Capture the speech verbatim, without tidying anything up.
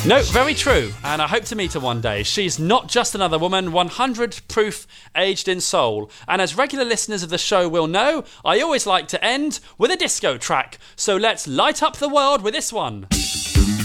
No, very true, and I hope to meet her one day. She's not just another woman, one hundred proof aged in soul. And as regular listeners of the show will know, I always like to end with a disco track. So let's light up the world with this one.